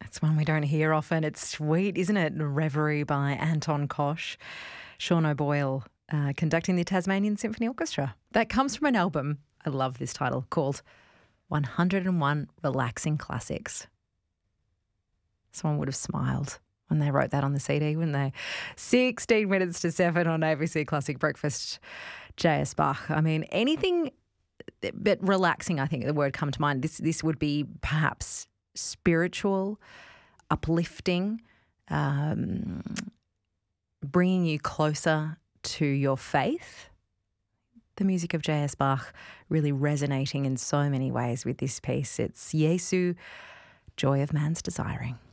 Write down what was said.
It's one we don't hear often. It's sweet, isn't it? Reverie by Anton Kosh. Sean O'Boyle conducting the Tasmanian Symphony Orchestra. That comes from an album, I love this title, called 101 Relaxing Classics. Someone would have smiled when they wrote that on the CD, wouldn't they? 16 minutes to 7 on ABC Classic Breakfast. J.S. Bach. I mean, anything but relaxing, I think the word come to mind. This would be perhaps spiritual, uplifting, bringing you closer to your faith. The music of J.S. Bach really resonating in so many ways with this piece. It's Jesu, Joy of Man's Desiring.